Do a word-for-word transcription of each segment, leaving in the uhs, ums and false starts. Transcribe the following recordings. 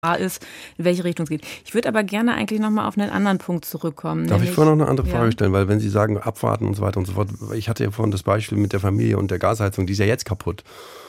ist, in welche Richtung es geht. Ich würde aber gerne eigentlich nochmal auf einen anderen Punkt zurückkommen. Darf nämlich, ich vorher noch eine andere Frage ja. stellen? Weil wenn Sie sagen, abwarten und so weiter und so fort, ich hatte ja vorhin das Beispiel mit der Familie und der Gasheizung, die ist ja jetzt kaputt.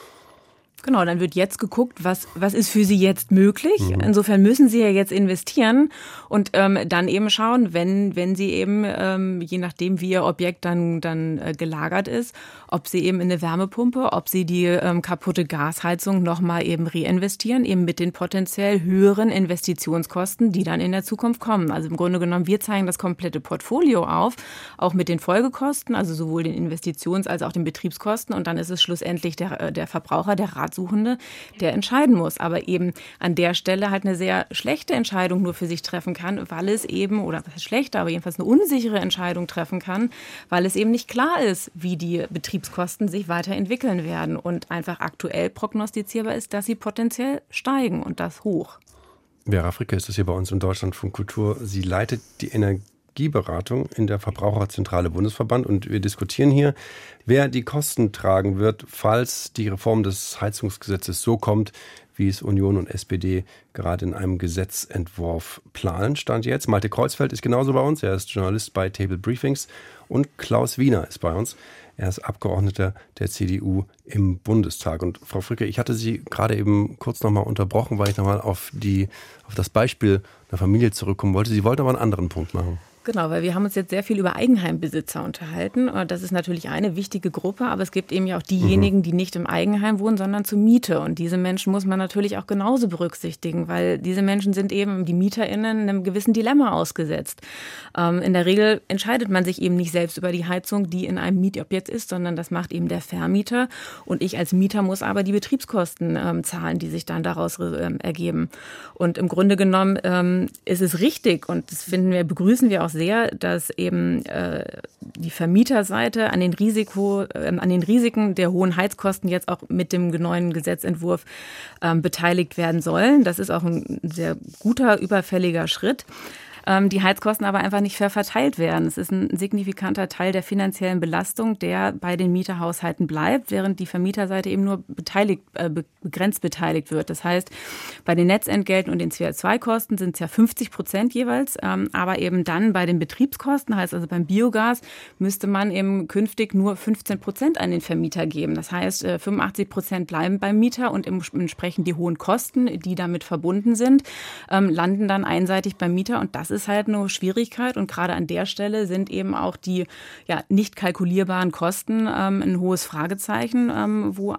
Genau, dann wird jetzt geguckt, was, was ist für Sie jetzt möglich. Mhm. Insofern müssen Sie ja jetzt investieren und ähm, dann eben schauen, wenn, wenn Sie eben, ähm, je nachdem wie Ihr Objekt dann, dann äh, gelagert ist, ob Sie eben in eine Wärmepumpe, ob Sie die ähm, kaputte Gasheizung nochmal eben reinvestieren, eben mit den potenziell höheren Investitionskosten, die dann in der Zukunft kommen. Also im Grunde genommen, wir zeigen das komplette Portfolio auf, auch mit den Folgekosten, also sowohl den Investitions- als auch den Betriebskosten. Und dann ist es schlussendlich der, der Verbraucher, der Rat Suchende, der entscheiden muss, aber eben an der Stelle halt eine sehr schlechte Entscheidung nur für sich treffen kann, weil es eben, oder was ist schlechter, aber jedenfalls eine unsichere Entscheidung treffen kann, weil es eben nicht klar ist, wie die Betriebskosten sich weiterentwickeln werden und einfach aktuell prognostizierbar ist, dass sie potenziell steigen und das hoch. Vera Fricke ist das hier bei uns im Deutschlandfunk Kultur. Sie leitet die Energieberatung in der Verbraucherzentrale Bundesverband und wir diskutieren hier, wer die Kosten tragen wird, falls die Reform des Heizungsgesetzes so kommt, wie es Union und S P D gerade in einem Gesetzentwurf planen. Stand jetzt. Malte Kreuzfeld ist genauso bei uns. Er ist Journalist bei Table Briefings und Klaus Wiener ist bei uns. Er ist Abgeordneter der C D U im Bundestag. Und Frau Fricke, ich hatte Sie gerade eben kurz nochmal unterbrochen, weil ich nochmal auf, die, auf das Beispiel einer Familie zurückkommen wollte. Sie wollten aber einen anderen Punkt machen. Genau, weil wir haben uns jetzt sehr viel über Eigenheimbesitzer unterhalten. Das ist natürlich eine wichtige Gruppe, aber es gibt eben ja auch diejenigen, die nicht im Eigenheim wohnen, sondern zur Miete. Und diese Menschen muss man natürlich auch genauso berücksichtigen, weil diese Menschen sind eben, die MieterInnen, einem gewissen Dilemma ausgesetzt. In der Regel entscheidet man sich eben nicht selbst über die Heizung, die in einem Mietobjekt ist, sondern das macht eben der Vermieter. Und ich als Mieter muss aber die Betriebskosten zahlen, die sich dann daraus ergeben. Und im Grunde genommen ist es richtig, und das finden wir, begrüßen wir auch sehr, dass eben äh, die Vermieterseite an den Risiko, äh, an den Risiken der hohen Heizkosten jetzt auch mit dem neuen Gesetzentwurf äh, beteiligt werden sollen. Das ist auch ein sehr guter, überfälliger Schritt. Die Heizkosten aber einfach nicht fair verteilt werden. Es ist ein signifikanter Teil der finanziellen Belastung, der bei den Mieterhaushalten bleibt, während die Vermieterseite eben nur beteiligt, äh, begrenzt beteiligt wird. Das heißt, bei den Netzentgelten und den C O zwei Kosten sind es ja fünfzig Prozent jeweils, ähm, aber eben dann bei den Betriebskosten, heißt also beim Biogas, müsste man eben künftig nur fünfzehn Prozent an den Vermieter geben. Das heißt, äh, fünfundachtzig Prozent bleiben beim Mieter und entsprechend die hohen Kosten, die damit verbunden sind, ähm, landen dann einseitig beim Mieter, und das ist halt eine Schwierigkeit, und gerade an der Stelle sind eben auch die ja, nicht kalkulierbaren Kosten ähm, ein hohes Fragezeichen, ähm, wo,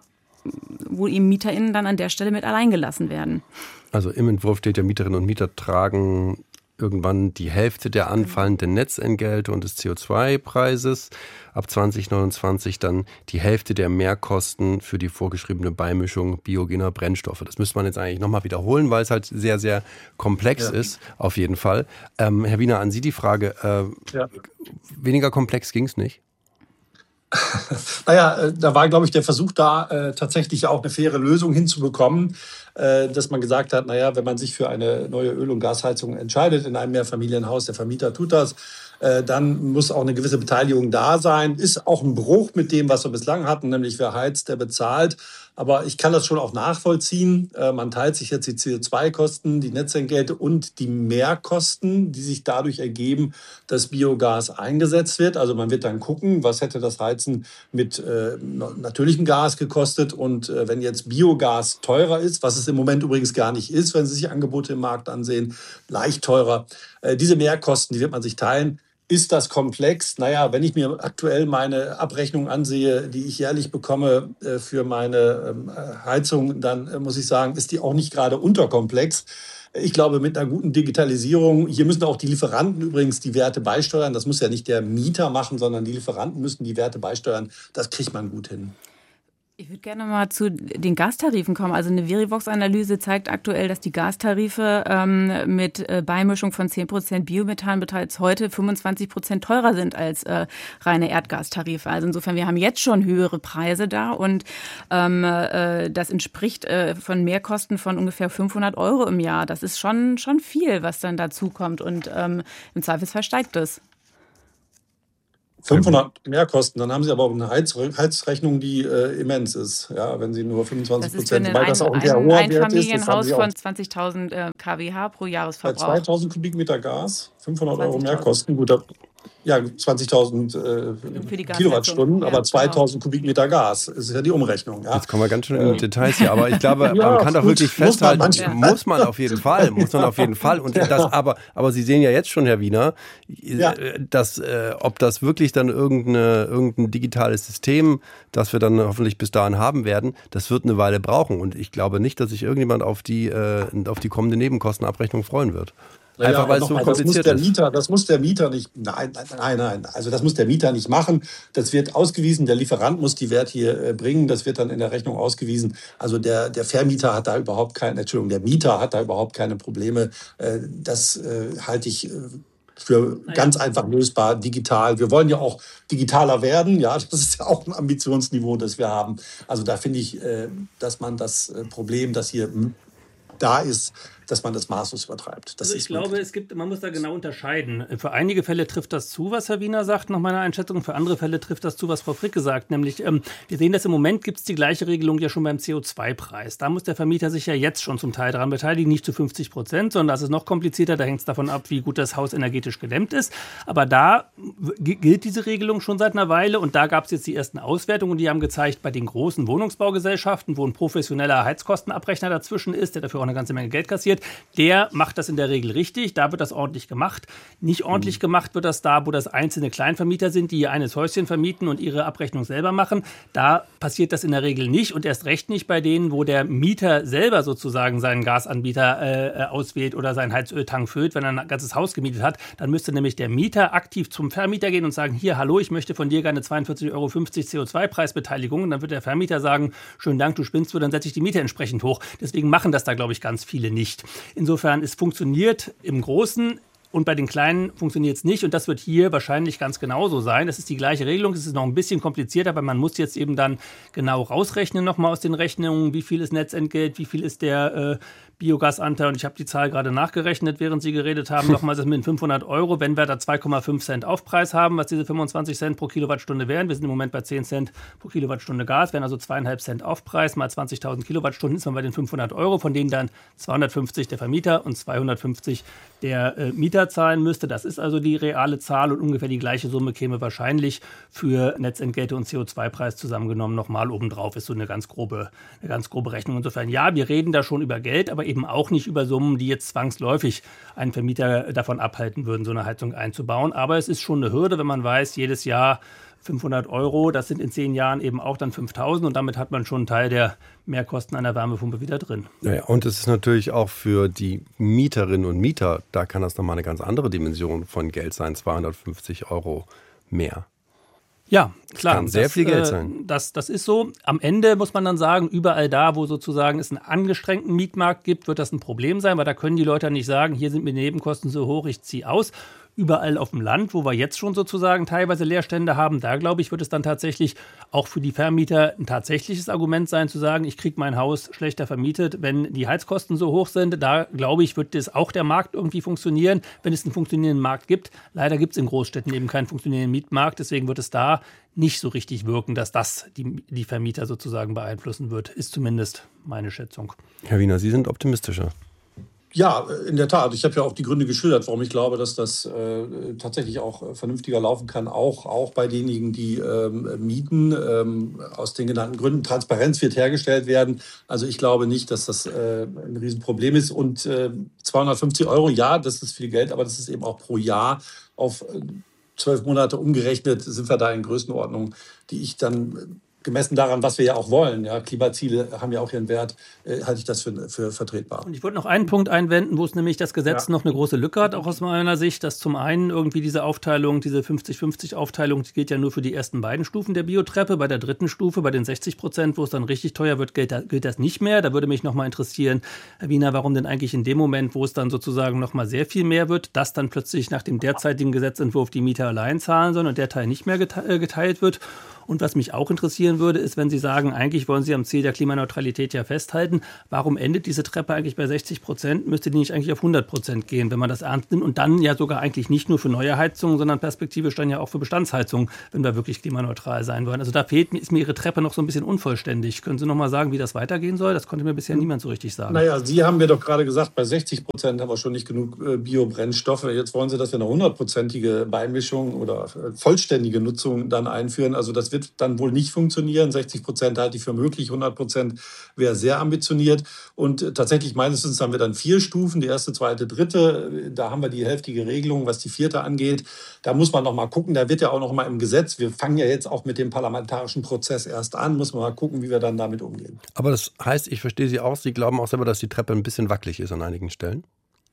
wo eben MieterInnen dann an der Stelle mit alleingelassen werden. Also im Entwurf steht ja, Mieterinnen und Mieter tragen irgendwann die Hälfte der anfallenden Netzentgelte und des C O zwei Preises. Ab zwanzig neunundzwanzig dann die Hälfte der Mehrkosten für die vorgeschriebene Beimischung biogener Brennstoffe. Das müsste man jetzt eigentlich nochmal wiederholen, weil es halt sehr, sehr komplex ja. ist, auf jeden Fall. Ähm, Herr Wiener, an Sie die Frage, äh, ja. weniger komplex ging es nicht? Naja, da war, glaube ich, der Versuch da, äh, tatsächlich auch eine faire Lösung hinzubekommen, äh, dass man gesagt hat, naja, wenn man sich für eine neue Öl- und Gasheizung entscheidet in einem Mehrfamilienhaus, der Vermieter tut das, äh, dann muss auch eine gewisse Beteiligung da sein. Ist auch ein Bruch mit dem, was wir bislang hatten, nämlich wer heizt, der bezahlt. Aber ich kann das schon auch nachvollziehen. Äh, man teilt sich jetzt die C O zwei Kosten, die Netzentgelte und die Mehrkosten, die sich dadurch ergeben, dass Biogas eingesetzt wird. Also man wird dann gucken, was hätte das Heizen mit äh, natürlichem Gas gekostet. Und äh, wenn jetzt Biogas teurer ist, was es im Moment übrigens gar nicht ist, wenn Sie sich Angebote im Markt ansehen, leicht teurer, äh, diese Mehrkosten, die wird man sich teilen. Ist das komplex? Naja, wenn ich mir aktuell meine Abrechnung ansehe, die ich jährlich bekomme äh, für meine äh, Heizung, dann äh, muss ich sagen, ist die auch nicht gerade unterkomplex. Ich glaube, mit einer guten Digitalisierung, hier müssen auch die Lieferanten übrigens die Werte beisteuern. Das muss ja nicht der Mieter machen, sondern die Lieferanten müssen die Werte beisteuern. Das kriegt man gut hin. Ich würde gerne mal zu den Gastarifen kommen. Also eine Verivox-Analyse zeigt aktuell, dass die Gastarife ähm, mit äh, Beimischung von zehn Prozent Biomethan bereits heute fünfundzwanzig Prozent teurer sind als äh, reine Erdgastarife. Also insofern, wir haben jetzt schon höhere Preise da, und ähm, äh, das entspricht äh, von Mehrkosten von ungefähr fünfhundert Euro im Jahr. Das ist schon, schon viel, was dann dazu kommt, und ähm, im Zweifelsfall steigt das. fünfhundert Mehrkosten, dann haben Sie aber auch eine Heiz- Heizrechnung, die äh, immens ist. Ja, wenn Sie nur fünfundzwanzig Prozent, weil das auch ein sehr hoher Wert ist. Ein Einfamilienhaus von zwanzigtausend äh, Kilowatt pro Jahresverbrauch. Bei zweitausend Kubikmeter Gas, fünfhundert Euro Mehrkosten. Gut, ja, zwanzigtausend äh, Kilowattstunden, ja, aber zweitausend genau. Kubikmeter Gas. Das ist ja die Umrechnung. Ja. Jetzt kommen wir ganz schön in die Details hier, aber ich glaube, ja, man kann doch wirklich festhalten, muss man, muss man auf jeden Fall, muss man auf jeden Fall. Und das, aber, aber Sie sehen ja jetzt schon, Herr Wiener, ja. dass, äh, ob das wirklich dann irgendeine, irgendein digitales System, das wir dann hoffentlich bis dahin haben werden, das wird eine Weile brauchen. Und ich glaube nicht, dass sich irgendjemand auf die, äh, auf die kommende Nebenkostenabrechnung freuen wird. Einfach ja, weil es so mal, kompliziert das muss der Mieter, ist. Das muss der Mieter nicht, nein, nein, nein, also das muss der Mieter nicht machen. Das wird ausgewiesen, der Lieferant muss die Wert hier äh, bringen, das wird dann in der Rechnung ausgewiesen. Also der, der Vermieter hat da überhaupt keine, Entschuldigung, der Mieter hat da überhaupt keine Probleme. Äh, das äh, halte ich... Äh, für ganz einfach lösbar, digital. Wir wollen ja auch digitaler werden. Ja, das ist ja auch ein Ambitionsniveau, das wir haben. Also da finde ich, dass man das Problem, das hier da ist, dass man das maßlos übertreibt. Das also ich ist glaube, es gibt, man muss da genau unterscheiden. Für einige Fälle trifft das zu, was Herr Wiener sagt, nach meiner Einschätzung. Für andere Fälle trifft das zu, was Frau Fricke sagt. Nämlich, ähm, wir sehen, dass im Moment gibt es die gleiche Regelung ja schon beim C O zwei Preis. Da muss der Vermieter sich ja jetzt schon zum Teil daran beteiligen, nicht zu fünfzig Prozent, sondern das ist noch komplizierter. Da hängt es davon ab, wie gut das Haus energetisch gedämmt ist. Aber da g- gilt diese Regelung schon seit einer Weile. Und da gab es jetzt die ersten Auswertungen. Und die haben gezeigt, bei den großen Wohnungsbaugesellschaften, wo ein professioneller Heizkostenabrechner dazwischen ist, der dafür auch eine ganze Menge Geld kassiert, der macht das in der Regel richtig, da wird das ordentlich gemacht. Nicht ordentlich gemacht wird das da, wo das einzelne Kleinvermieter sind, die ihr eines Häuschen vermieten und ihre Abrechnung selber machen. Da passiert das in der Regel nicht und erst recht nicht bei denen, wo der Mieter selber sozusagen seinen Gasanbieter äh, auswählt oder seinen Heizöltank füllt, wenn er ein ganzes Haus gemietet hat. Dann müsste nämlich der Mieter aktiv zum Vermieter gehen und sagen, hier, hallo, ich möchte von dir gerne zweiundvierzig Euro fünfzig C O zwei Preisbeteiligung. Und dann wird der Vermieter sagen, schönen Dank, du spinnst, dann setze ich die Miete entsprechend hoch. Deswegen machen das da, glaube ich, ganz viele nicht. Insofern, es funktioniert im Großen und bei den Kleinen funktioniert es nicht. Und das wird hier wahrscheinlich ganz genauso sein. Das ist die gleiche Regelung. Es ist noch ein bisschen komplizierter, aber man muss jetzt eben dann genau rausrechnen nochmal aus den Rechnungen, wie viel ist Netzentgelt, wie viel ist der äh, Biogasanteil. Und ich habe die Zahl gerade nachgerechnet, während Sie geredet haben. Nochmal das mit den fünfhundert Euro. Wenn wir da zwei Komma fünf Cent Aufpreis haben, was diese fünfundzwanzig Cent pro Kilowattstunde wären. Wir sind im Moment bei zehn Cent pro Kilowattstunde Gas, wären also zweieinhalb Cent Aufpreis mal zwanzigtausend Kilowattstunden, ist man bei den fünfhundert Euro, von denen dann zweihundertfünfzig der Vermieter und zweihundertfünfzig der äh, Mieter zahlen müsste. Das ist also die reale Zahl und ungefähr die gleiche Summe käme wahrscheinlich für Netzentgelte und C O zwei Preis zusammengenommen nochmal obendrauf. Ist so eine ganz grobe, eine ganz grobe Rechnung. Insofern, ja, wir reden da schon über Geld, aber eben auch nicht über Summen, die jetzt zwangsläufig einen Vermieter davon abhalten würden, so eine Heizung einzubauen. Aber es ist schon eine Hürde, wenn man weiß, jedes Jahr fünfhundert Euro, das sind in zehn Jahren eben auch dann fünftausend und damit hat man schon einen Teil der Mehrkosten einer Wärmepumpe wieder drin. Naja, und es ist natürlich auch für die Mieterinnen und Mieter, da kann das nochmal eine ganz andere Dimension von Geld sein, zweihundertfünfzig Euro mehr. Ja, klar. Das kann sehr das, viel Geld äh, sein. Das, das ist so. Am Ende muss man dann sagen, überall da, wo sozusagen es einen angestrengten Mietmarkt gibt, wird das ein Problem sein, weil da können die Leute nicht sagen, hier sind mir Nebenkosten so hoch, ich ziehe aus. Überall auf dem Land, wo wir jetzt schon sozusagen teilweise Leerstände haben, da glaube ich, wird es dann tatsächlich auch für die Vermieter ein tatsächliches Argument sein, zu sagen, ich kriege mein Haus schlechter vermietet, wenn die Heizkosten so hoch sind. Da glaube ich, wird das auch der Markt irgendwie funktionieren, wenn es einen funktionierenden Markt gibt. Leider gibt es in Großstädten eben keinen funktionierenden Mietmarkt, deswegen wird es da nicht so richtig wirken, dass das die, die Vermieter sozusagen beeinflussen wird, ist zumindest meine Schätzung. Herr Wiener, Sie sind optimistischer. Ja, in der Tat. Ich habe ja auch die Gründe geschildert, warum ich glaube, dass das äh, tatsächlich auch äh, vernünftiger laufen kann, auch, auch bei denjenigen, die ähm, mieten. Ähm, aus den genannten Gründen. Transparenz wird hergestellt werden. Also ich glaube nicht, dass das äh, ein Riesenproblem ist. Und äh, zweihundertfünfzig Euro, ja, das ist viel Geld, aber das ist eben auch pro Jahr auf zwölf äh, Monate umgerechnet, sind wir da in Größenordnung, die ich dann... Gemessen daran, was wir ja auch wollen, ja, Klimaziele haben ja auch ihren Wert, äh, halte ich das für, für vertretbar. Und ich wollte noch einen Punkt einwenden, wo es nämlich das Gesetz ja. noch eine große Lücke hat, auch aus meiner Sicht, dass zum einen irgendwie diese Aufteilung, diese fünfzig fünfzig Aufteilung, die gilt ja nur für die ersten beiden Stufen der Biotreppe. Bei der dritten Stufe, bei den sechzig Prozent, wo es dann richtig teuer wird, gilt, gilt das nicht mehr. Da würde mich noch mal interessieren, Herr Wiener, warum denn eigentlich in dem Moment, wo es dann sozusagen noch mal sehr viel mehr wird, das dann plötzlich nach dem derzeitigen Gesetzentwurf die Mieter allein zahlen sollen und der Teil nicht mehr geteilt wird. Und was mich auch interessieren würde, ist, wenn Sie sagen, eigentlich wollen Sie am Ziel der Klimaneutralität ja festhalten, warum endet diese Treppe eigentlich bei sechzig Prozent? Müsste die nicht eigentlich auf hundert Prozent gehen, wenn man das ernst nimmt? Und dann ja sogar eigentlich nicht nur für neue Heizungen, sondern perspektivisch dann ja auch für Bestandsheizungen, wenn wir wirklich klimaneutral sein wollen. Also da fehlt, ist mir Ihre Treppe noch so ein bisschen unvollständig. Können Sie noch mal sagen, wie das weitergehen soll? Das konnte mir bisher niemand so richtig sagen. Naja, Sie haben mir doch gerade gesagt, bei sechzig Prozent haben wir schon nicht genug äh, Biobrennstoffe. Jetzt wollen Sie, dass wir eine hundertprozentige Beimischung oder äh, vollständige Nutzung dann einführen. Also das wird dann wohl nicht funktionieren. sechzig Prozent halte ich für möglich, hundert Prozent wäre sehr ambitioniert. Und äh, tatsächlich meines Wissens haben wir dann vier Stufen, die erste, zweite, dritte. Da haben wir die hälftige Regelung, was die vierte angeht. Da muss man noch mal gucken. Da wird ja auch noch mal im Gesetz, wir fangen ja jetzt auch mit dem parlamentarischen Prozess erst an, muss man mal gucken, wie wir dann damit umgehen. Aber das heißt, ich verstehe Sie auch, Sie glauben auch selber, dass die Treppe ein bisschen wackelig ist an einigen Stellen?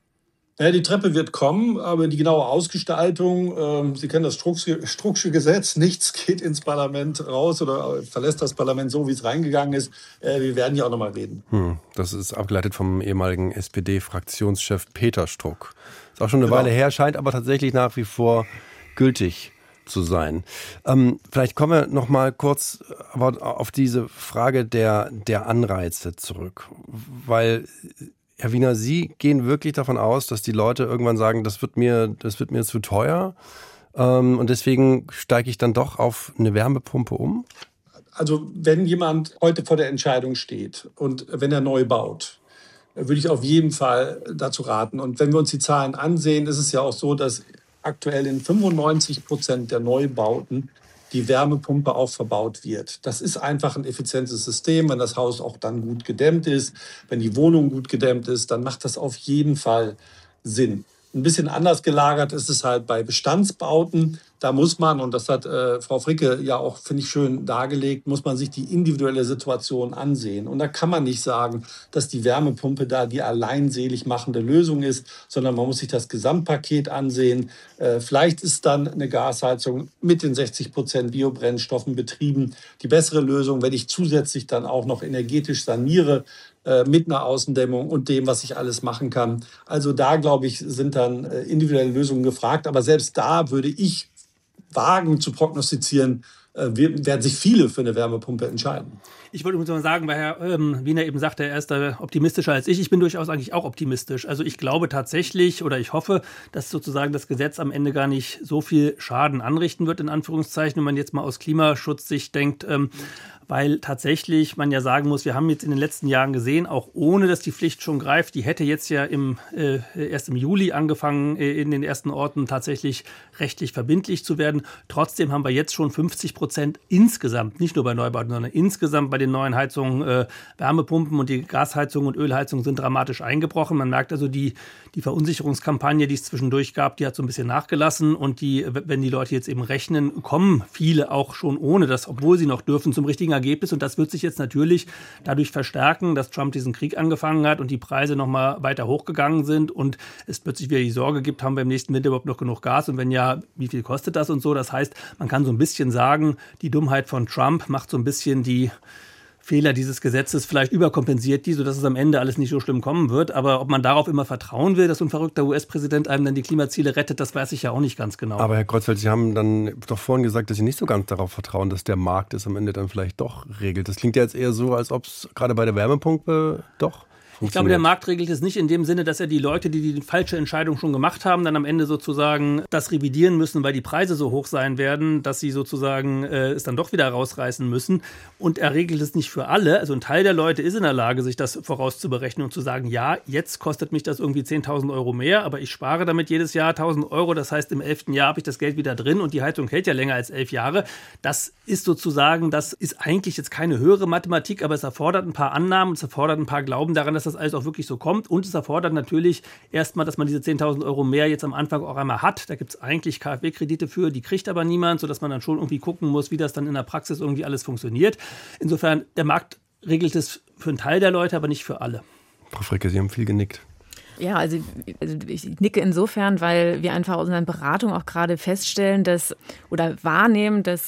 Ja, die Treppe wird kommen, aber die genaue Ausgestaltung, äh, Sie kennen das Strucksche, Strucksche Gesetz, nichts geht ins Parlament raus oder verlässt das Parlament so, wie es reingegangen ist. Äh, wir werden hier auch noch mal reden. Hm, das ist abgeleitet vom ehemaligen S P D-Fraktionschef Peter Struck. Ist auch schon eine Genau. Weile her, scheint aber tatsächlich nach wie vor gültig zu sein. Ähm, vielleicht kommen wir noch mal kurz aber auf diese Frage der, der Anreize zurück. Weil, Herr Wiener, Sie gehen wirklich davon aus, dass die Leute irgendwann sagen, das wird mir, das wird mir zu teuer ähm, und deswegen steige ich dann doch auf eine Wärmepumpe um? Also wenn jemand heute vor der Entscheidung steht und wenn er neu baut, würde ich auf jeden Fall dazu raten. Und wenn wir uns die Zahlen ansehen, ist es ja auch so, dass aktuell in fünfundneunzig Prozent der Neubauten die Wärmepumpe auch verbaut wird. Das ist einfach ein effizientes System. Wenn das Haus auch dann gut gedämmt ist, wenn die Wohnung gut gedämmt ist, dann macht das auf jeden Fall Sinn. Ein bisschen anders gelagert ist es halt bei Bestandsbauten. Da muss man, und das hat äh, Frau Fricke ja auch, finde ich, schön dargelegt, muss man sich die individuelle Situation ansehen. Und da kann man nicht sagen, dass die Wärmepumpe da die alleinselig machende Lösung ist, sondern man muss sich das Gesamtpaket ansehen. Äh, vielleicht ist dann eine Gasheizung mit den sechzig Prozent Biobrennstoffen betrieben die bessere Lösung, wenn ich zusätzlich dann auch noch energetisch saniere, mit einer Außendämmung und dem, was ich alles machen kann. Also da, glaube ich, sind dann individuelle Lösungen gefragt. Aber selbst da würde ich wagen zu prognostizieren, werden sich viele für eine Wärmepumpe entscheiden. Ich wollte mal sagen, weil Herr ähm, Wiener eben sagte, er ist da optimistischer als ich. Ich bin durchaus eigentlich auch optimistisch. Also ich glaube tatsächlich oder ich hoffe, dass sozusagen das Gesetz am Ende gar nicht so viel Schaden anrichten wird, in Anführungszeichen, wenn man jetzt mal aus Klimaschutzsicht denkt. Ähm, weil tatsächlich man ja sagen muss, wir haben jetzt in den letzten Jahren gesehen, auch ohne, dass die Pflicht schon greift, die hätte jetzt ja im, äh, erst im Juli angefangen, äh, in den ersten Orten tatsächlich rechtlich verbindlich zu werden. Trotzdem haben wir jetzt schon fünfzig Prozent insgesamt, nicht nur bei Neubauten, sondern insgesamt bei den neuen Heizungen, äh, Wärmepumpen und die Gasheizungen und Ölheizungen sind dramatisch eingebrochen. Man merkt also, die, die Verunsicherungskampagne, die es zwischendurch gab, die hat so ein bisschen nachgelassen und die, wenn die Leute jetzt eben rechnen, kommen viele auch schon ohne das, obwohl sie noch dürfen, zum richtigen Ergebnis. Und das wird sich jetzt natürlich dadurch verstärken, dass Trump diesen Krieg angefangen hat und die Preise noch mal weiter hochgegangen sind und es plötzlich wieder die Sorge gibt, haben wir im nächsten Winter überhaupt noch genug Gas und wenn ja, wie viel kostet das und so. Das heißt, man kann so ein bisschen sagen, die Dummheit von Trump macht so ein bisschen die Fehler dieses Gesetzes vielleicht überkompensiert die, sodass es am Ende alles nicht so schlimm kommen wird. Aber ob man darauf immer vertrauen will, dass so ein verrückter U S-Präsident einem dann die Klimaziele rettet, das weiß ich ja auch nicht ganz genau. Aber Herr Kreuzfeld, Sie haben dann doch vorhin gesagt, dass Sie nicht so ganz darauf vertrauen, dass der Markt es am Ende dann vielleicht doch regelt. Das klingt ja jetzt eher so, als ob es gerade bei der Wärmepumpe doch Ich glaube, der Markt regelt es nicht in dem Sinne, dass er die Leute, die die falsche Entscheidung schon gemacht haben, dann am Ende sozusagen das revidieren müssen, weil die Preise so hoch sein werden, dass sie sozusagen äh, es dann doch wieder rausreißen müssen. Und er regelt es nicht für alle. Also ein Teil der Leute ist in der Lage, sich das vorauszuberechnen und zu sagen, ja, jetzt kostet mich das irgendwie zehntausend Euro mehr, aber ich spare damit jedes Jahr tausend Euro. Das heißt, im elften Jahr habe ich das Geld wieder drin und die Heizung hält ja länger als elf Jahre. Das ist sozusagen, das ist eigentlich jetzt keine höhere Mathematik, aber es erfordert ein paar Annahmen, es erfordert ein paar Glauben daran, dass das alles auch wirklich so kommt. Und es erfordert natürlich erstmal, dass man diese zehntausend Euro mehr jetzt am Anfang auch einmal hat. Da gibt es eigentlich KfW-Kredite für, die kriegt aber niemand, sodass man dann schon irgendwie gucken muss, wie das dann in der Praxis irgendwie alles funktioniert. Insofern, der Markt regelt es für einen Teil der Leute, aber nicht für alle. Frau Fricke, Sie haben viel genickt. Ja, also, also ich nicke insofern, weil wir einfach aus unseren Beratungen auch gerade feststellen, dass oder wahrnehmen, dass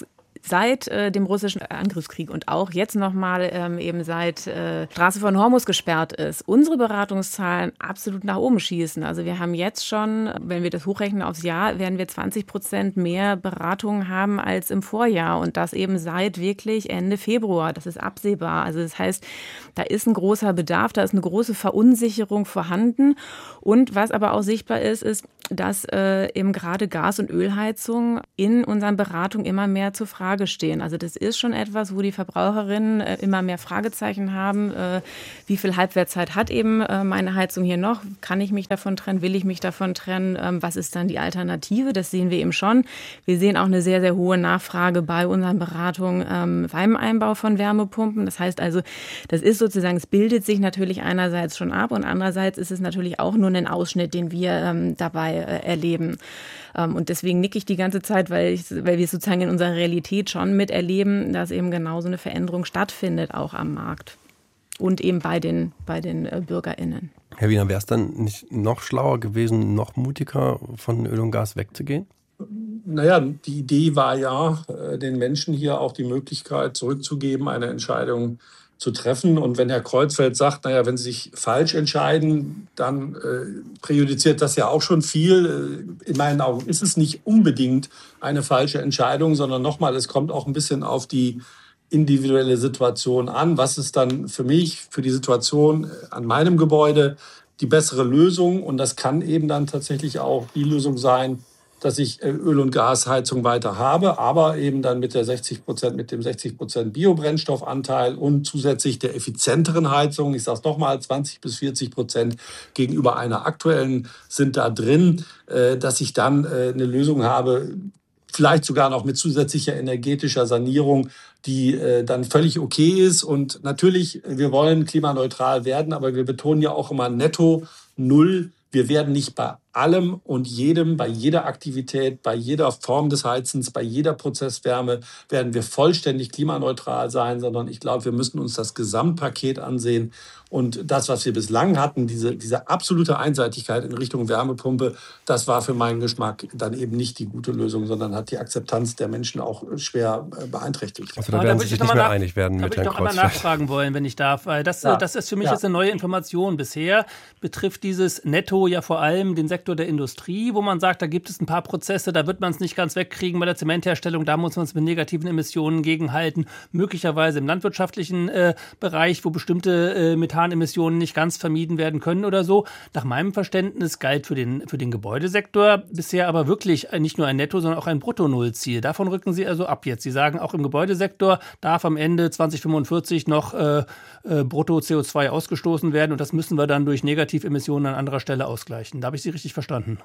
seit äh, dem russischen Angriffskrieg und auch jetzt nochmal ähm, eben seit äh, Straße von Hormuz gesperrt ist, unsere Beratungszahlen absolut nach oben schießen. Also wir haben jetzt schon, wenn wir das hochrechnen aufs Jahr, werden wir zwanzig Prozent mehr Beratungen haben als im Vorjahr und das eben seit wirklich Ende Februar. Das ist absehbar. Also das heißt, da ist ein großer Bedarf, da ist eine große Verunsicherung vorhanden. Und was aber auch sichtbar ist, ist, dass äh, eben gerade Gas- und Ölheizung in unseren Beratungen immer mehr zur Frage stehen. Also das ist schon etwas, wo die Verbraucherinnen äh, immer mehr Fragezeichen haben. Äh, wie viel Halbwertszeit hat eben äh, meine Heizung hier noch? Kann ich mich davon trennen? Will ich mich davon trennen? Ähm, was ist dann die Alternative? Das sehen wir eben schon. Wir sehen auch eine sehr, sehr hohe Nachfrage bei unseren Beratungen ähm, beim Einbau von Wärmepumpen. Das heißt also, das ist sozusagen, es bildet sich natürlich einerseits schon ab und andererseits ist es natürlich auch nur ein Ausschnitt, den wir ähm, dabei äh, erleben. Ähm, und deswegen nicke ich die ganze Zeit, weil, ich, weil wir sozusagen in unserer Realität schon miterleben, dass eben genau so eine Veränderung stattfindet, auch am Markt und eben bei den, bei den äh, BürgerInnen. Herr Wiener, wäre es dann nicht noch schlauer gewesen, noch mutiger von Öl und Gas wegzugehen? Naja, die Idee war ja, den Menschen hier auch die Möglichkeit zurückzugeben, eine Entscheidung zu treffen. Und wenn Herr Kreuzfeld sagt, naja, wenn Sie sich falsch entscheiden, dann äh, präjudiziert das ja auch schon viel. In meinen Augen ist es nicht unbedingt eine falsche Entscheidung, sondern nochmal, es kommt auch ein bisschen auf die individuelle Situation an. Was ist dann für mich, für die Situation an meinem Gebäude die bessere Lösung? Und das kann eben dann tatsächlich auch die Lösung sein, dass ich Öl- und Gasheizung weiter habe, aber eben dann mit der sechzig Prozent, mit dem sechzig Prozent Biobrennstoffanteil und zusätzlich der effizienteren Heizung, ich sage es nochmal, zwanzig bis vierzig Prozent gegenüber einer aktuellen sind da drin, dass ich dann eine Lösung habe, vielleicht sogar noch mit zusätzlicher energetischer Sanierung, die dann völlig okay ist. Und natürlich, wir wollen klimaneutral werden, aber wir betonen ja auch immer netto null. Wir werden nicht bei allem und jedem, bei jeder Aktivität, bei jeder Form des Heizens, bei jeder Prozesswärme werden wir vollständig klimaneutral sein, sondern ich glaube, wir müssen uns das Gesamtpaket ansehen. Und das, was wir bislang hatten, diese, diese absolute Einseitigkeit in Richtung Wärmepumpe, das war für meinen Geschmack dann eben nicht die gute Lösung, sondern hat die Akzeptanz der Menschen auch schwer beeinträchtigt. Also da werden Sie sich nicht mehr einig werden mit Herrn Kreuzfeld. Da würde ich noch einmal nachfragen wollen, wenn ich darf. Weil das, ja. das ist für mich ja. jetzt eine neue Information. Bisher betrifft dieses Netto ja vor allem den Sektor der Industrie, wo man sagt, da gibt es ein paar Prozesse, da wird man es nicht ganz wegkriegen bei der Zementherstellung, da muss man es mit negativen Emissionen gegenhalten. Möglicherweise im landwirtschaftlichen äh, Bereich, wo bestimmte äh, Methanemissionen nicht ganz vermieden werden können oder so. Nach meinem Verständnis galt für den, für den Gebäudesektor bisher aber wirklich nicht nur ein Netto, sondern auch ein Brutto-Null-Ziel. Davon rücken Sie also ab jetzt. Sie sagen, auch im Gebäudesektor darf am Ende zwanzig fünfundvierzig noch äh, äh, Brutto-C O zwei ausgestoßen werden und das müssen wir dann durch Negativemissionen an anderer Stelle ausgleichen. Da habe ich Sie richtig verstanden.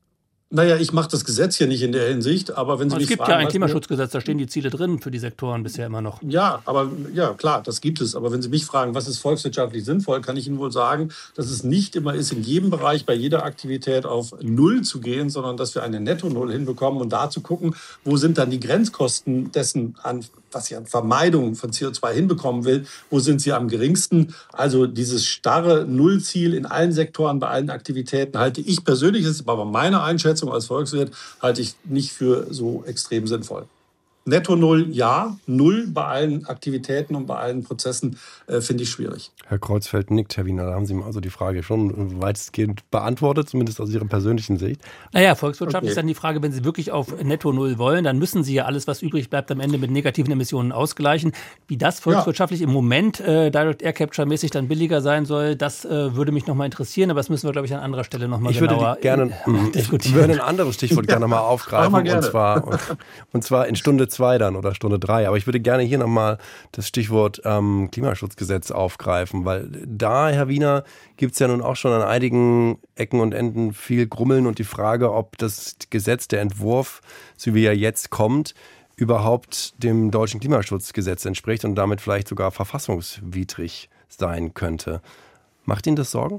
Naja, ich mache das Gesetz hier nicht in der Hinsicht, aber wenn Sie mich fragen... Es gibt ja ein Klimaschutzgesetz, da stehen die Ziele drin für die Sektoren bisher immer noch. Ja, aber ja, klar, das gibt es. Aber wenn Sie mich fragen, was ist volkswirtschaftlich sinnvoll, kann ich Ihnen wohl sagen, dass es nicht immer ist, in jedem Bereich, bei jeder Aktivität auf Null zu gehen, sondern dass wir eine Netto-Null hinbekommen und da zu gucken, wo sind dann die Grenzkosten dessen, an, was ich an Vermeidung von C O zwei hinbekommen will, wo sind sie am geringsten. Also dieses starre Nullziel in allen Sektoren, bei allen Aktivitäten halte ich persönlich, das ist aber meine Einschätzung als Volkswirt, halte ich nicht für so extrem sinnvoll. Netto Null, ja. Null bei allen Aktivitäten und bei allen Prozessen äh, finde ich schwierig. Herr Kreuzfeld nickt, Herr Wiener. Da haben Sie mir also die Frage schon weitestgehend beantwortet, zumindest aus Ihrer persönlichen Sicht. Naja, Volkswirtschaft okay. ist dann die Frage, wenn Sie wirklich auf Netto Null wollen, dann müssen Sie ja alles, was übrig bleibt, am Ende mit negativen Emissionen ausgleichen. Wie das volkswirtschaftlich ja. im Moment äh, Direct Air Capture-mäßig dann billiger sein soll, das äh, würde mich nochmal interessieren. Aber das müssen wir, glaube ich, an anderer Stelle nochmal genauer gerne, äh, diskutieren. Ich würde ein anderes Stichwort gerne nochmal aufgreifen. Und zwar, und, und zwar in Stunde zwei dann oder Stunde drei. Aber ich würde gerne hier nochmal das Stichwort ähm, Klimaschutzgesetz aufgreifen, weil da, Herr Wiener, gibt es ja nun auch schon an einigen Ecken und Enden viel Grummeln und die Frage, ob das Gesetz, der Entwurf, so wie er jetzt kommt, überhaupt dem deutschen Klimaschutzgesetz entspricht und damit vielleicht sogar verfassungswidrig sein könnte. Macht Ihnen das Sorgen?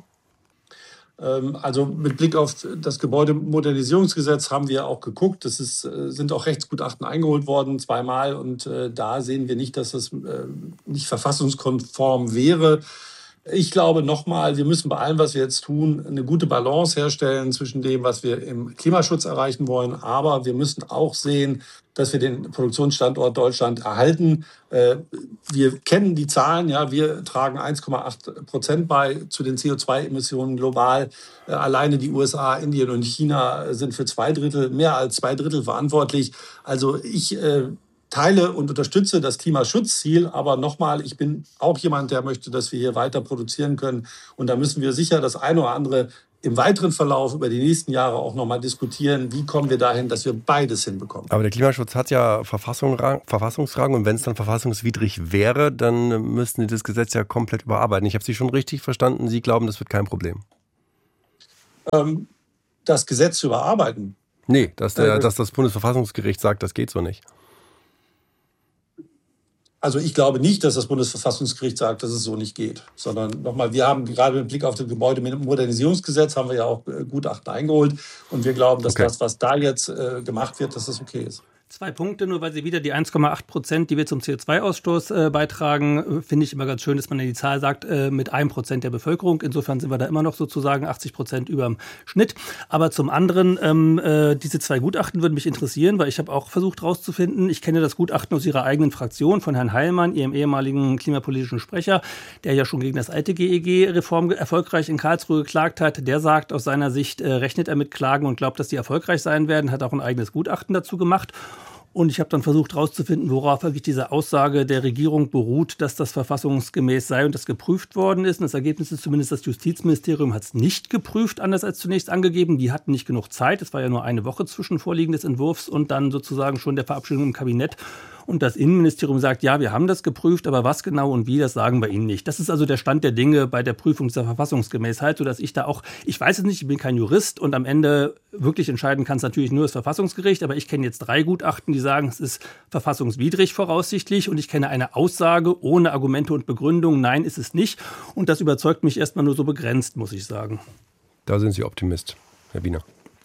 Also mit Blick auf das Gebäudemodernisierungsgesetz haben wir auch geguckt. Es ist, sind auch Rechtsgutachten eingeholt worden, zweimal. Und äh, da sehen wir nicht, dass das äh, nicht verfassungskonform wäre. Ich glaube nochmal, wir müssen bei allem, was wir jetzt tun, eine gute Balance herstellen zwischen dem, was wir im Klimaschutz erreichen wollen. Aber wir müssen auch sehen, dass wir den Produktionsstandort Deutschland erhalten. Wir kennen die Zahlen, ja, wir tragen eins Komma acht Prozent bei zu den C O zwei Emissionen global. Alleine die U S A, Indien und China sind für zwei Drittel, mehr als zwei Drittel verantwortlich. Also ich äh, teile und unterstütze das Klimaschutzziel, aber nochmal, ich bin auch jemand, der möchte, dass wir hier weiter produzieren können. Und da müssen wir sicher das eine oder andere im weiteren Verlauf über die nächsten Jahre auch nochmal diskutieren, wie kommen wir dahin, dass wir beides hinbekommen. Aber der Klimaschutz hat ja Verfassung, Verfassungsrang und wenn es dann verfassungswidrig wäre, dann müssten Sie das Gesetz ja komplett überarbeiten. Ich habe Sie schon richtig verstanden, Sie glauben, das wird kein Problem. Ähm, das Gesetz zu überarbeiten? Nee, dass, der, äh, dass das Bundesverfassungsgericht sagt, das geht so nicht. Also ich glaube nicht, dass das Bundesverfassungsgericht sagt, dass es so nicht geht, sondern nochmal, wir haben gerade mit Blick auf das Gebäudemodernisierungsgesetz haben wir ja auch Gutachten eingeholt und wir glauben, dass okay. das, was da jetzt äh, gemacht wird, dass das okay ist. Zwei Punkte, nur weil Sie wieder die eins Komma acht Prozent, die wir zum C O zwei Ausstoß äh, beitragen, finde ich immer ganz schön, dass man die Zahl sagt, äh, mit einem Prozent der Bevölkerung. Insofern sind wir da immer noch sozusagen achtzig Prozent über dem Schnitt. Aber zum anderen, ähm, äh, diese zwei Gutachten würden mich interessieren, weil ich habe auch versucht herauszufinden, ich kenne das Gutachten aus Ihrer eigenen Fraktion von Herrn Heilmann, Ihrem ehemaligen klimapolitischen Sprecher, der ja schon gegen das alte G E G-Reform erfolgreich in Karlsruhe geklagt hat. Der sagt, aus seiner Sicht äh, rechnet er mit Klagen und glaubt, dass die erfolgreich sein werden, hat auch ein eigenes Gutachten dazu gemacht. Und ich habe dann versucht herauszufinden, worauf wirklich diese Aussage der Regierung beruht, dass das verfassungsgemäß sei und das geprüft worden ist. Und das Ergebnis ist zumindest, das Justizministerium hat es nicht geprüft, anders als zunächst angegeben. Die hatten nicht genug Zeit. Es war ja nur eine Woche zwischen Vorliegen des Entwurfs und dann sozusagen schon der Verabschiedung im Kabinett. Und das Innenministerium sagt, ja, wir haben das geprüft, aber was genau und wie, das sagen wir Ihnen nicht. Das ist also der Stand der Dinge bei der Prüfung der Verfassungsgemäßheit, sodass ich da auch, ich weiß es nicht, ich bin kein Jurist und am Ende wirklich entscheiden kann es natürlich nur das Verfassungsgericht, aber ich kenne jetzt drei Gutachten, die sagen, es ist verfassungswidrig voraussichtlich und ich kenne eine Aussage ohne Argumente und Begründung, nein, ist es nicht. Und das überzeugt mich erstmal nur so begrenzt, muss ich sagen. Da sind Sie Optimist, Herr Wiener.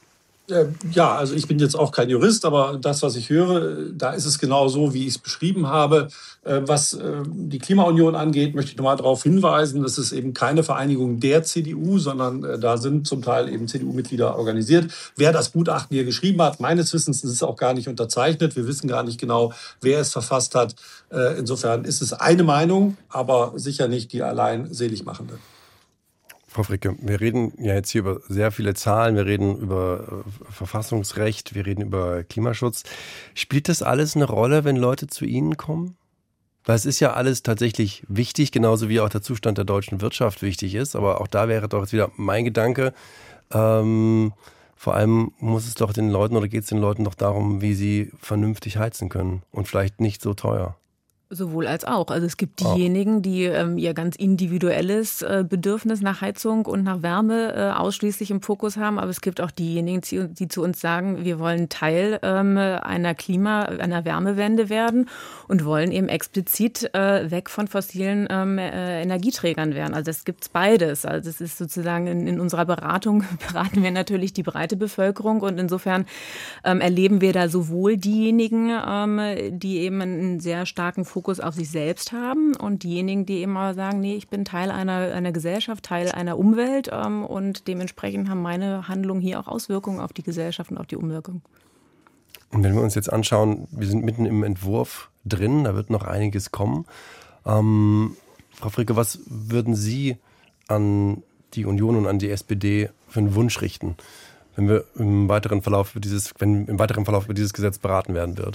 Ja, also ich bin jetzt auch kein Jurist, aber das, was ich höre, da ist es genau so, wie ich es beschrieben habe. Was die Klimaunion angeht, möchte ich nochmal darauf hinweisen, das ist eben keine Vereinigung der C D U, sondern da sind zum Teil eben C D U-Mitglieder organisiert. Wer das Gutachten hier geschrieben hat, meines Wissens ist es auch gar nicht unterzeichnet. Wir wissen gar nicht genau, wer es verfasst hat. Insofern ist es eine Meinung, aber sicher nicht die allein seligmachende. Frau Fricke, wir reden ja jetzt hier über sehr viele Zahlen, wir reden über Verfassungsrecht, wir reden über Klimaschutz. Spielt das alles eine Rolle, wenn Leute zu Ihnen kommen? Weil es ist ja alles tatsächlich wichtig, genauso wie auch der Zustand der deutschen Wirtschaft wichtig ist. Aber auch da wäre doch jetzt wieder mein Gedanke, ähm, vor allem muss es doch den Leuten oder geht es den Leuten doch darum, wie sie vernünftig heizen können und vielleicht nicht so teuer. Sowohl als auch. Also es gibt diejenigen, die ähm, ihr ganz individuelles äh, Bedürfnis nach Heizung und nach Wärme äh, ausschließlich im Fokus haben. Aber es gibt auch diejenigen, die, die zu uns sagen, wir wollen Teil ähm, einer Klima-, einer Wärmewende werden und wollen eben explizit äh, weg von fossilen ähm, äh, Energieträgern werden. Also es gibt beides. Also es ist sozusagen in, in unserer Beratung beraten wir natürlich die breite Bevölkerung und insofern ähm, erleben wir da sowohl diejenigen, ähm, die eben einen sehr starken Fokus Fokus auf sich selbst haben und diejenigen, die eben mal sagen, nee, ich bin Teil einer, einer Gesellschaft, Teil einer Umwelt ähm, und dementsprechend haben meine Handlungen hier auch Auswirkungen auf die Gesellschaft und auf die Umwelt. Und wenn wir uns jetzt anschauen, wir sind mitten im Entwurf drin, da wird noch einiges kommen. Ähm, Frau Fricke, was würden Sie an die Union und an die S P D für einen Wunsch richten, wenn wir im weiteren Verlauf über dieses, wenn im weiteren Verlauf über dieses Gesetz beraten werden wird?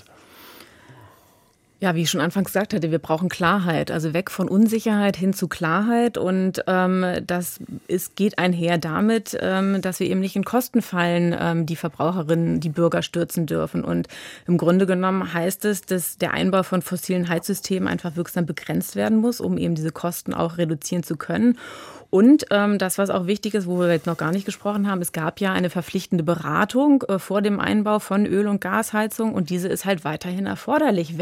Ja, wie ich schon anfangs gesagt hatte, wir brauchen Klarheit, also weg von Unsicherheit hin zu Klarheit und ähm, das ist, geht einher damit, ähm, dass wir eben nicht in Kostenfallen ähm, die Verbraucherinnen, die Bürger stürzen dürfen und im Grunde genommen heißt es, dass der Einbau von fossilen Heizsystemen einfach wirksam begrenzt werden muss, um eben diese Kosten auch reduzieren zu können. Und ähm, das, was auch wichtig ist, wo wir jetzt noch gar nicht gesprochen haben, es gab ja eine verpflichtende Beratung äh, vor dem Einbau von Öl- und Gasheizung und diese ist halt weiterhin erforderlich, wenn so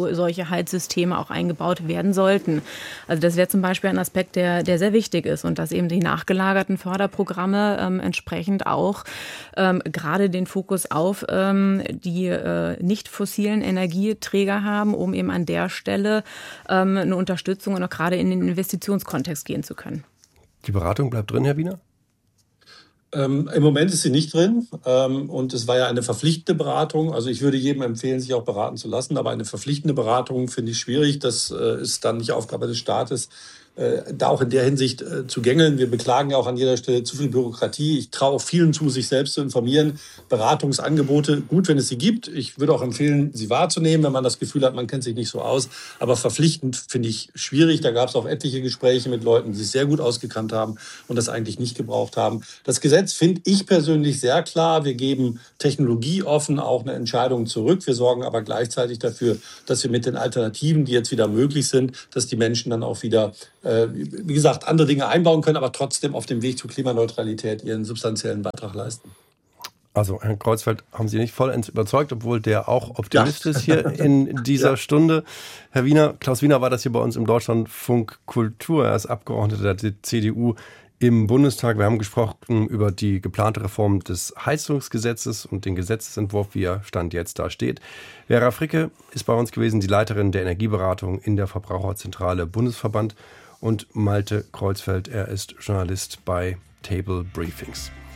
wo solche Heizsysteme auch eingebaut werden sollten. Also das wäre zum Beispiel ein Aspekt, der, der sehr wichtig ist und dass eben die nachgelagerten Förderprogramme ähm, entsprechend auch ähm, gerade den Fokus auf ähm, die äh, nicht fossilen Energieträger haben, um eben an der Stelle ähm, eine Unterstützung und auch gerade in den Investitionskontext gehen zu können. Die Beratung bleibt drin, Herr Wiener? Ähm, Im Moment ist sie nicht drin ähm, und es war ja eine verpflichtende Beratung. Also ich würde jedem empfehlen, sich auch beraten zu lassen, aber eine verpflichtende Beratung finde ich schwierig. Das äh, ist dann nicht Aufgabe des Staates, äh, da auch in der Hinsicht äh, zu gängeln. Wir beklagen ja auch an jeder Stelle zu viel Bürokratie. Ich traue auch vielen zu, sich selbst zu informieren. Beratungsangebote, gut, wenn es sie gibt. Ich würde auch empfehlen, sie wahrzunehmen, wenn man das Gefühl hat, man kennt sich nicht so aus. Aber verpflichtend finde ich schwierig. Da gab es auch etliche Gespräche mit Leuten, die sich sehr gut ausgekannt haben und das eigentlich nicht gebraucht haben. Das Gesetz finde ich persönlich sehr klar. Wir geben technologieoffen auch eine Entscheidung zurück. Wir sorgen aber gleichzeitig dafür, dass wir mit den Alternativen, die jetzt wieder möglich sind, dass die Menschen dann auch wieder, äh, wie gesagt, andere Dinge einbauen können, aber trotzdem auf dem Weg zur Klimaneutralität ihren substanziellen Beitrag leisten. Also, Herrn Kreuzfeld haben Sie nicht vollends überzeugt, obwohl der auch Optimist ja. ist hier in dieser ja. Stunde. Herr Wiener, Klaus Wiener war das hier bei uns im Deutschlandfunk Kultur. Er ist Abgeordneter der C D U im Bundestag. Wir haben gesprochen über die geplante Reform des Heizungsgesetzes und den Gesetzesentwurf, wie er Stand jetzt da steht. Vera Fricke ist bei uns gewesen, die Leiterin der Energieberatung in der Verbraucherzentrale Bundesverband, und Malte Kreuzfeld, er ist Journalist bei Table Briefings.